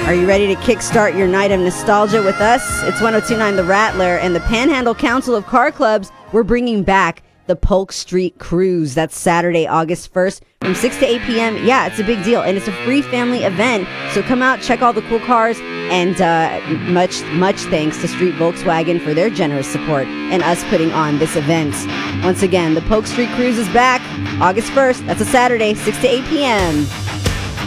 Are you ready to kickstart your night of nostalgia with us? It's 102.9 The Rattler and the Panhandle Council of Car Clubs. We're bringing back the Polk Street Cruise. That's Saturday, August 1st from 6 to 8 p.m. Yeah, it's a big deal, and it's a free family event. So come out, check all the cool cars, and much thanks to Street Volkswagen for their generous support and us putting on this event. Once again, the Polk Street Cruise is back August 1st. That's a Saturday, 6 to 8 p.m.